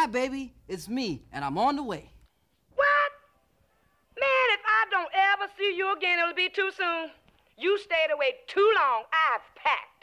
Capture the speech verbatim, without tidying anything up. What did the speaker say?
baby, it's me, and I'm on the way. What? Man, if I don't ever see you again, it'll be too soon. You stayed away too long. I've packed.